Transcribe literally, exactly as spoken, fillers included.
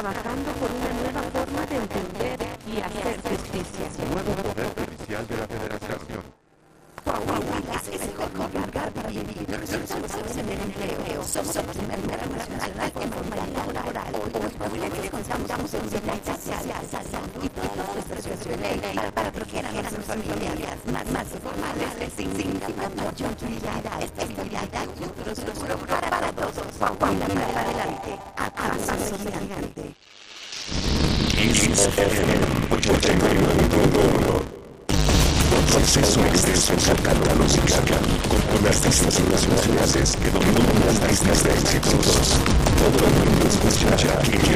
trabajando por una nueva forma de entender y hacer justicia. Nuevo Poder Judicial de la Federación. Coahuila es el mejor lugar para vivir. Nosotros en el empleo somos el primer lugar nacional en forma laboral. Hoy Coahuilenses contamos en bienestar social, salud y todas las prestaciones de ley para proteger a nuestras familias más más formales. Significa mayor tranquilidad, estabilidad y otros logros para todos. Coahuila para adelante, a paso gigante. ochenta y nueve punto uno Proceso extenso en Santa Música con artistas internacionales que dominan las listas de éxitos. Todo el mundo escucha